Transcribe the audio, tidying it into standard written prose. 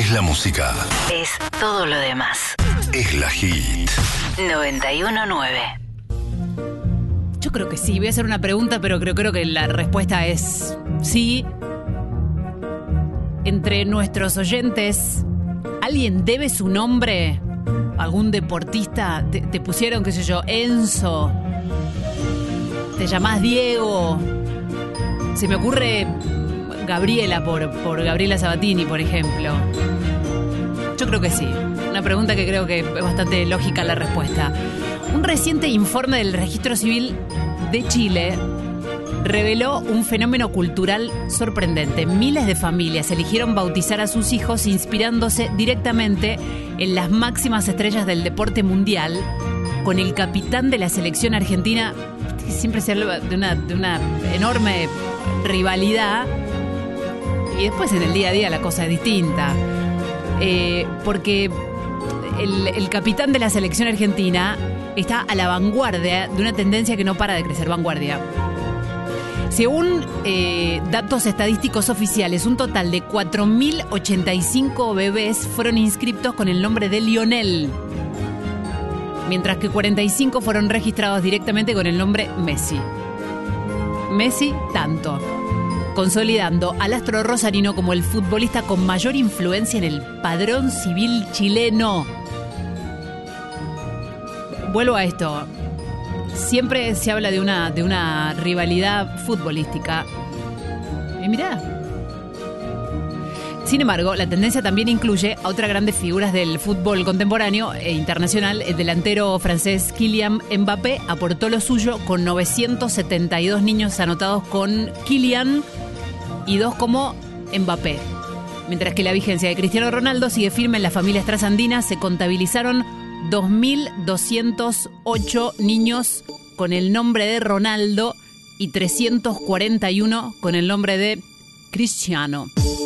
es la música. Es todo lo demás. Es la Hit. 91.9. Yo creo que sí. Voy a hacer una pregunta, pero creo que la respuesta es sí. Entre nuestros oyentes, ¿alguien debe su nombre? ¿Algún deportista? ¿Te pusieron, qué sé yo, Enzo? ¿Te llamás Diego? Se me ocurre Gabriela por Gabriela Sabatini, por ejemplo. Yo creo que sí. Una pregunta que creo que es bastante lógica la respuesta. Un reciente informe del Registro Civil de Chile reveló un fenómeno cultural sorprendente. Miles de familias eligieron bautizar a sus hijos inspirándose directamente en las máximas estrellas del deporte mundial, con el capitán de la selección argentina. Siempre se habla de una enorme rivalidad, y después en el día a día la cosa es distinta. Porque el capitán de la selección argentina está a la vanguardia de una tendencia que no para de crecer. Vanguardia. Según datos estadísticos oficiales, un total de 4.085 bebés fueron inscriptos con el nombre de Lionel, mientras que 45 fueron registrados directamente con el nombre Messi. Messi, tanto, consolidando al astro rosarino como el futbolista con mayor influencia en el padrón civil chileno. Vuelvo a esto. Siempre se habla de una rivalidad futbolística. Y mirá. Sin embargo, la tendencia también incluye a otras grandes figuras del fútbol contemporáneo e internacional. El delantero francés Kylian Mbappé aportó lo suyo con 972 niños anotados con Kylian y 2 como Mbappé. Mientras que la vigencia de Cristiano Ronaldo sigue firme en las familias trasandinas, se contabilizaron 2.208 niños con el nombre de Ronaldo y 341 con el nombre de Cristiano.